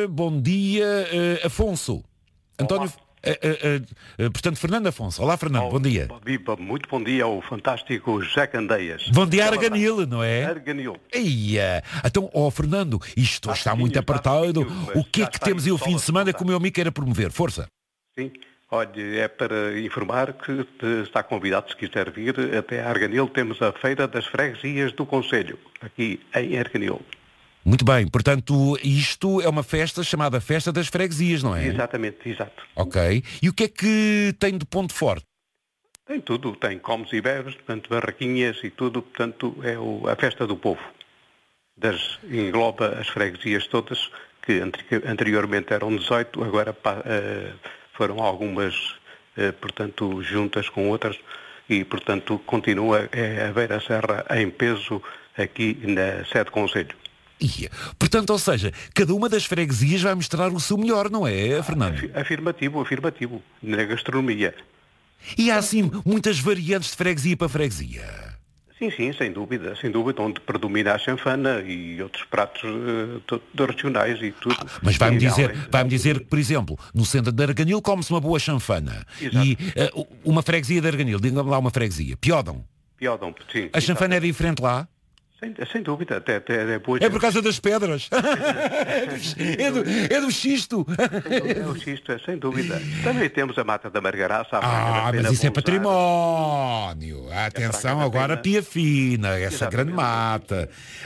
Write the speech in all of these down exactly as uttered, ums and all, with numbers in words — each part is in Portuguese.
bom dia, uh, Afonso. António, uh, uh, uh, portanto, Fernando Afonso. Olá, Fernando, bom dia. Muito bom dia ao fantástico José Candeias. Bom dia, Arganil, não é? Arganil. Eia. Então, ó, oh, Fernando, isto ah, está sim, muito está apertado. Frio, o que é que temos aí o fim de semana que o meu amigo queira promover? Força. Sim. Olha, é para informar que está convidado, se quiser vir, até a Arganil. Temos a Feira das Freguesias do Conselho, aqui em Arganil. Muito bem, portanto, isto é uma festa chamada Festa das Freguesias, não é? Exatamente, exato. Ok. E o que é que tem de ponto forte? Tem tudo, tem comes e bebes, portanto, barraquinhas e tudo, portanto, é o, a festa do povo. Das, engloba as freguesias todas, que anteriormente eram dezoito, agora... Uh, foram algumas, eh, portanto, juntas com outras e, portanto, continua é, a Beira Serra em peso aqui na sede do Conselho. Ia. Portanto, ou seja, cada uma das freguesias vai mostrar o seu melhor, não é, Fernando? Afirmativo, afirmativo, na gastronomia. E há, assim, muitas variantes de freguesia para freguesia? Sim, sim, sem dúvida, sem dúvida, onde predomina a chanfana e outros pratos uh, regionais e tudo. Ah, mas vai-me dizer, vai-me dizer que, por exemplo, no centro de Arganil come-se uma boa chanfana. Exato. E uh, uma freguesia de Arganil, diga-me lá uma freguesia, Piódão. Piódão, sim. A chanfana exato. É diferente lá? Sem, sem dúvida, até, até é boa. É por causa das pedras. é, do, é do xisto. É do xisto, é sem dúvida. Também temos a Mata da Margaraça. Ah, mas isso é património. Atenção é agora, Pia Fina, essa exatamente. Grande mata.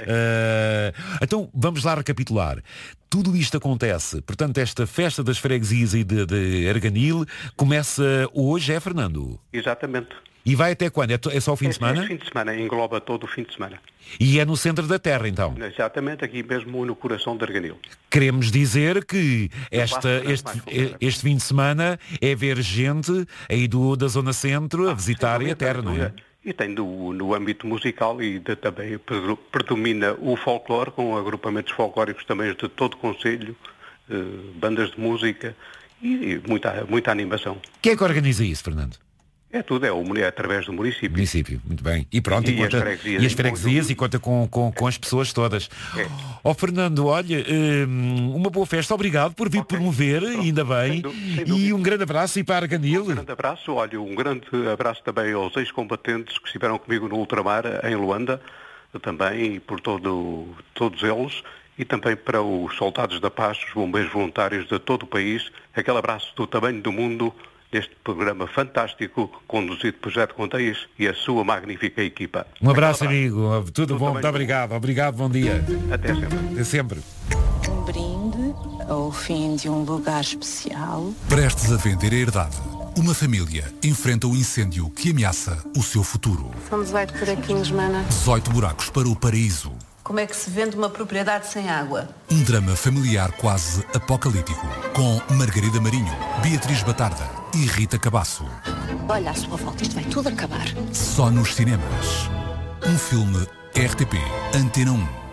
Uh, então, vamos lá recapitular. Tudo isto acontece, portanto, esta festa das freguesias e de, de Arganil começa hoje, é, Fernando? Exatamente. E vai até quando? É, é só o fim é, de semana? É o fim de semana, engloba todo o fim de semana. E é no centro da terra, então? Exatamente, aqui mesmo no coração de Arganil. Queremos dizer que esta, este, este fim de semana é ver gente aí do, da zona centro a ah, visitar a terra, não é? E tem do, no âmbito musical e de, também predomina o folclore, com agrupamentos folclóricos também de todo o concelho, eh, bandas de música e, e muita, muita animação. Quem é que organiza isso, Fernando? É tudo, é, o, é através do município. Município, muito bem. E pronto, e, e, conta, as freguesias, e as freguesias e conta com, com, com as pessoas todas. É. Ó oh, Fernando, olha, uma boa festa, obrigado por vir okay. promover, pronto. Ainda bem. Sem sem e um grande abraço e para Arganil. Um grande abraço, olha, um grande abraço também aos ex-combatentes que estiveram comigo no ultramar, em Luanda, também, e por todo, todos eles. E também para os soldados da paz, os bombeiros voluntários de todo o país. Aquele abraço do tamanho do mundo, neste programa fantástico, conduzido por José Candeias e a sua magnífica equipa. Um abraço, amigo. Tudo, Tudo bom, muito obrigado. Obrigado, bom dia. Até sempre. Até sempre. Um brinde ao fim de um lugar especial. Prestes a vender a herdade. Uma família enfrenta o incêndio que ameaça o seu futuro. São dezoito buraquinhos, mana. dezoito buracos para o paraíso. Como é que se vende uma propriedade sem água? Um drama familiar quase apocalíptico. Com Margarida Marinho, Beatriz Batarda e Rita Cabasso. Olha, à sua volta, isto vai tudo acabar. Só nos cinemas. Um filme R T P Antena um.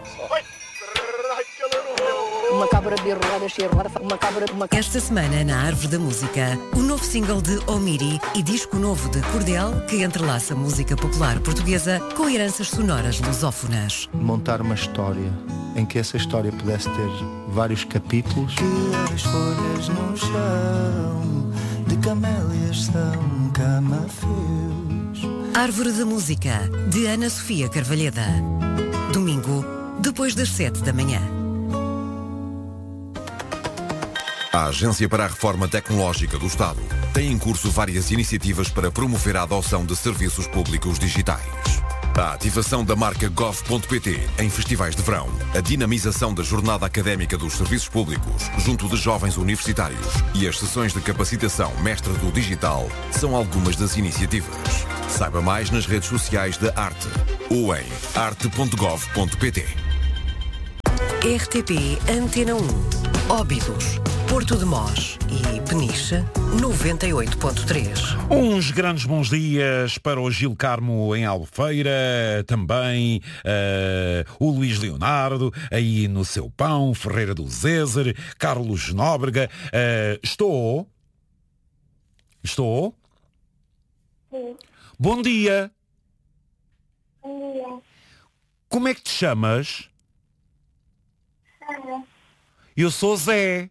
Uma cabra de roda, cheia de roda, uma cabra, uma cabra. Esta semana, na Árvore da Música, o novo single de Omiri e disco novo de Cordel, que entrelaça música popular portuguesa com heranças sonoras lusófonas. Montar uma história em que essa história pudesse ter vários capítulos. Que as folhas no chão de camélias são camafeus. Árvore da Música, de Ana Sofia Carvalheda. Domingo, depois das sete da manhã. A Agência para a Reforma Tecnológica do Estado tem em curso várias iniciativas para promover a adoção de serviços públicos digitais. A ativação da marca gov ponto pt em festivais de verão, a dinamização da jornada académica dos serviços públicos junto de jovens universitários e as sessões de capacitação Mestre do Digital são algumas das iniciativas. Saiba mais nas redes sociais da Arte ou em arte ponto gov ponto pt. R T P Antena um. Óbidos, Porto de Mós e Peniche, noventa e oito ponto três. Uns grandes bons dias para o Gil Carmo em Albufeira, também uh, o Luís Leonardo, aí no seu pão, Ferreira do Zézer, Carlos Nóbrega. Uh, estou? Estou? Sim. Bom dia. Bom dia. Como é que te chamas? Sara. Eu sou Zé.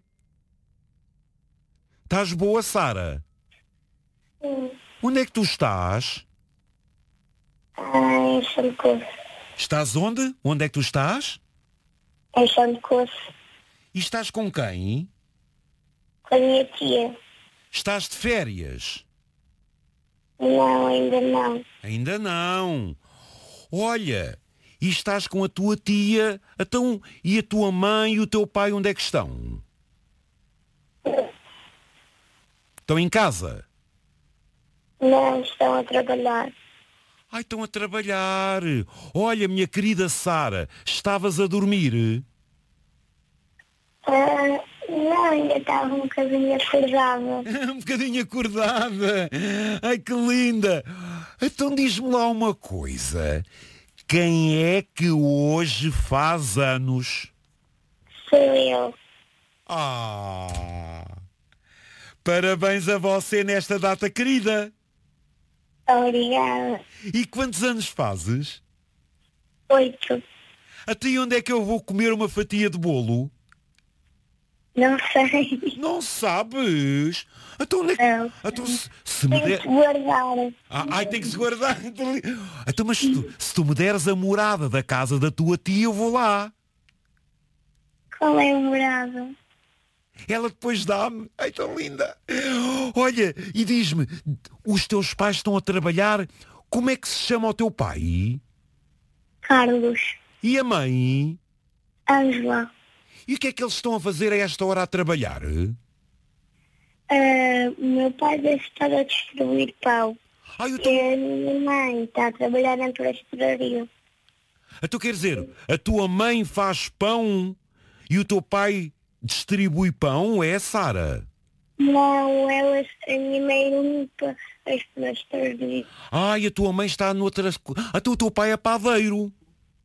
Estás boa, Sara? Sim. Onde é que tu estás? Ah, em Santos. Estás onde? Onde é que tu estás? Em Santos. E estás com quem? Com a minha tia. Estás de férias? Não, ainda não. Ainda não. Olha, e estás com a tua tia, então, e a tua mãe e o teu pai onde é que estão? Estão em casa? Não, estão a trabalhar. Ai, estão a trabalhar. Olha, minha querida Sara, estavas a dormir? Ah, não, ainda estava um bocadinho acordada. um bocadinho acordada. Ai, que linda. Então diz-me lá uma coisa. Quem é que hoje faz anos? Sou eu. Ah! Parabéns a você nesta data querida. Obrigada. E quantos anos fazes? Oito. Até onde é que eu vou comer uma fatia de bolo? Não sei. Não sabes? Então, onde é que... Não. então se, se me Tenho der... que guardar. Ah, ai, tem que se guardar. Então, mas se tu, se tu me deres a morada da casa da tua tia, eu vou lá. Qual é a morada? Ela depois dá-me. Ai, tão linda. Olha, e diz-me, os teus pais estão a trabalhar, como é que se chama o teu pai? Carlos. E a mãe? Ângela. E o que é que eles estão a fazer a esta hora a trabalhar? Uh, o meu pai deve estar a distribuir pão. Ai, eu tô... E a minha mãe está a trabalhar na pastelaria. Então quer dizer, a tua mãe faz pão e o teu pai distribui pão, é, Sara? Não, ela, a minha mãe limpa as pastelarias. Ai, a tua mãe está noutras... Até o teu pai é padeiro.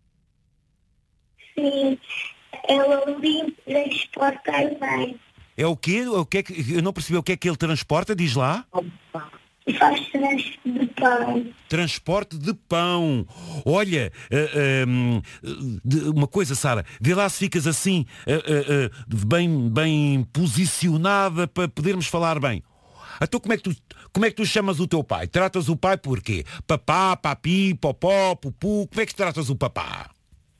Sim, ela limpa e transporta bem. É o quê? O que é que... Eu não percebi o que é que ele transporta, diz lá? Faz transporte de pão. Transporte de pão. Olha, uh, uh, uh, uma coisa, Sara, vê lá se ficas assim, uh, uh, uh, bem, bem posicionada para podermos falar bem. Então como é, que tu, como é que tu chamas o teu pai? Tratas o pai por quê? Papá, papi, popó, pupu, como é que tratas o papá?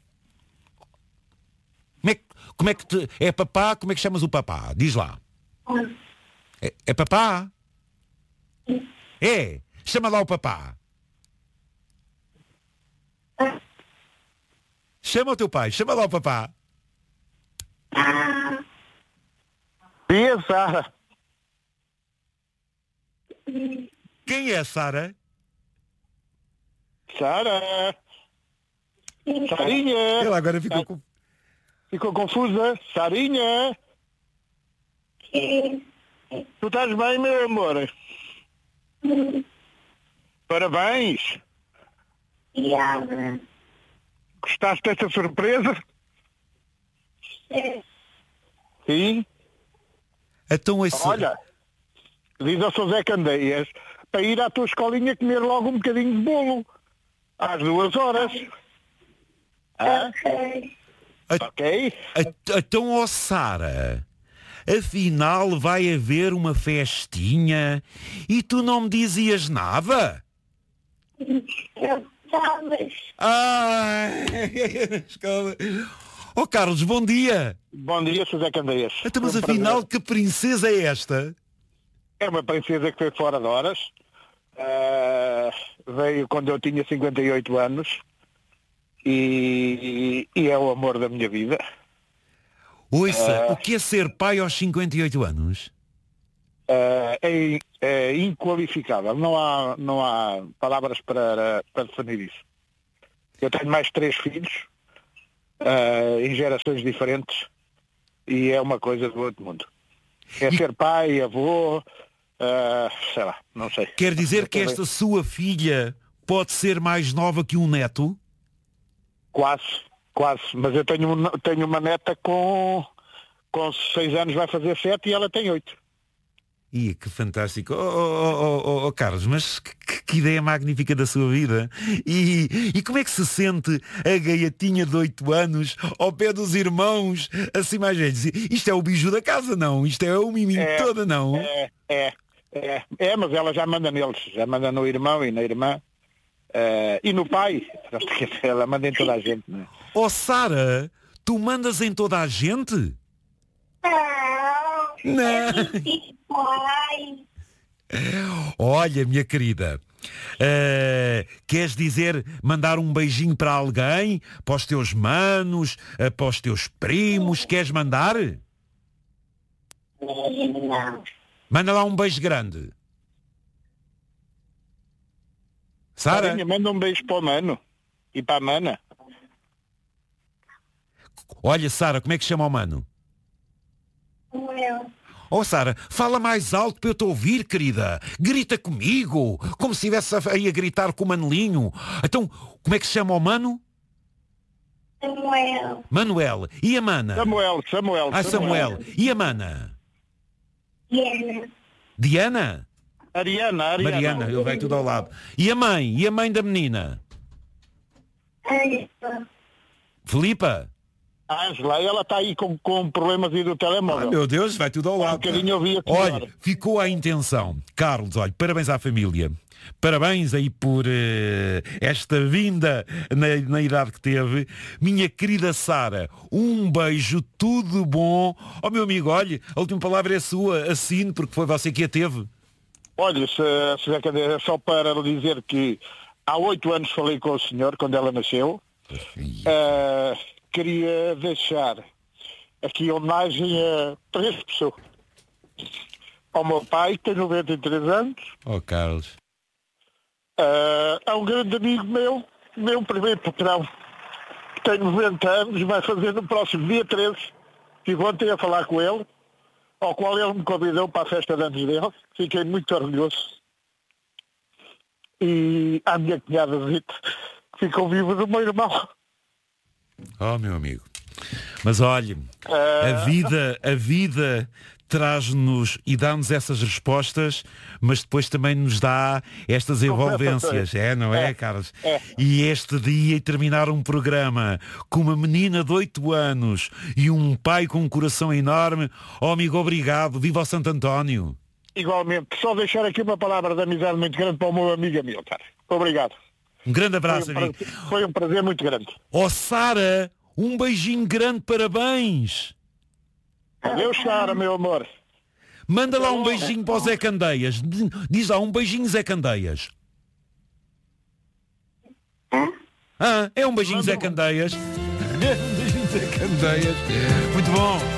Como é, que, como é que te, é papá, como é que chamas o papá? Diz lá. É, é papá? É, chama lá o papá. Chama o teu pai, chama lá o papá. Sim, Sara. Quem é Sara? Sara. Sarinha. Ela agora ficou com... Ficou confusa. Sarinha. Sim. Tu estás bem, meu amor? Parabéns. Obrigada. Gostaste desta surpresa? Sim. Sim. Então esse... Olha, diz ao seu Zé Candeias para ir à tua escolinha comer logo um bocadinho de bolo. Às duas horas. Ah? Ok. Ok. Então, ó Sara, afinal vai haver uma festinha e tu não me dizias nada? Eu sabes. Ah! Oh Carlos, bom dia. Bom dia, seu Zé Candeias. Então, mas afinal, que princesa é esta? É uma princesa que foi fora de horas. Uh, veio quando eu tinha cinquenta e oito anos. E, e é o amor da minha vida. Ouça, uh, o que é ser pai aos cinquenta e oito anos? Uh, é, é inqualificável. Não há, não há palavras para, para definir isso. Eu tenho mais três filhos, uh, em gerações diferentes, e é uma coisa do outro mundo. É e... ser pai, avô, uh, sei lá, não sei. Quer dizer que esta sua filha pode ser mais nova que um neto? Quase, quase. Mas eu tenho, tenho uma neta com, com seis anos, vai fazer sete, e ela tem oito. Ih, que fantástico. Oh, oh, oh, oh, oh, Carlos, mas que, que ideia magnífica da sua vida. E, e como é que se sente a gaiatinha de oito anos ao pé dos irmãos, assim mais velhos? Isto é o biju da casa, não? Isto é o miminho É, toda, não? É, é, é, é, mas ela já manda neles, já manda no irmão e na irmã. Uh, e no pai. Ela manda em toda a gente, não é? Oh, Sara, tu mandas em toda a gente? Não. Olha, minha querida, uh, queres dizer mandar um beijinho para alguém? Para os teus manos, uh, para os teus primos? Queres mandar? Não. Manda lá um beijo grande. Sara? Sarinha, manda um beijo para o mano e para a mana. Olha, Sara, como é que chama o mano? Não. Oh, Sara, fala mais alto para eu te ouvir, querida. Grita comigo, como se estivesse aí a gritar com o Manelinho. Então, como é que se chama o mano? Samuel. Manuel. E a mana? Samuel, Samuel. Ah, Samuel. E a mana? Diana. Diana? Ariana, Ariana. Mariana, ele vai tudo ao lado. E a mãe? E a mãe da menina? Ângela. Filipa? Ângela, ela está aí com, com problemas aí do telemóvel. Ah, meu Deus, vai tudo ao lado. Um bocadinho eu vi aqui Olha, agora. ficou à intenção. Carlos, olha, parabéns à família. Parabéns aí por uh, esta vinda na, na idade que teve. Minha querida Sara, um beijo, tudo bom. Oh, meu amigo, olha, a última palavra é sua, assine, porque foi você que a teve. Olha, se, se é só para lhe dizer que há oito anos falei com o senhor, quando ela nasceu. Uh, queria deixar aqui homenagem a três pessoas. Ao meu pai, que tem noventa e três anos. Oh, Carlos. Uh, há um grande amigo meu, meu primeiro patrão, que tem noventa anos, vai fazer no próximo dia treze. Estive ontem a falar com ele, ao qual ele me convidou para a festa de anos dele. Fiquei muito orgulhoso. E à minha cunhada Zita, que ficou viva do meu irmão. Oh, meu amigo. Mas olhe, Uh... a vida, a vida traz-nos e dá-nos essas respostas, mas depois também nos dá estas envolvências. É, não é, é Carlos? É. E este dia, e terminar um programa com uma menina de oito anos e um pai com um coração enorme. Oh, amigo, obrigado. Viva o Santo António. Igualmente. Só deixar aqui uma palavra de amizade muito grande para o meu amigo Amilcar. Obrigado. Um grande abraço, foi um amigo. prazer, foi um prazer muito grande. Oh, Sara, um beijinho grande, parabéns. Adeus, Sara, meu amor. Manda lá um beijinho para o Zé Candeias. Diz lá, um beijinho, Zé Candeias. Ah, é um beijinho, Zé Candeias. É um beijinho, Zé Candeias. Muito bom.